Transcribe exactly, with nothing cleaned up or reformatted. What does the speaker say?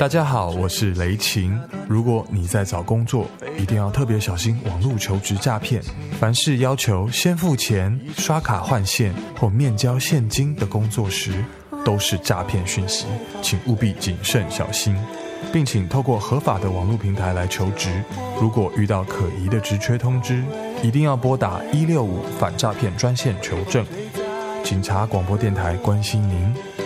大家好，我是雷晴。如果你在找工作，一定要特别小心网络求职诈骗。凡是要求先付钱、刷卡换现或面交现金的工作时，都是诈骗讯息，请务必谨慎小心，并请透过合法的网络平台来求职。如果遇到可疑的职缺通知，一定要拨打一六五反诈骗专线求证。警察广播电台关心您。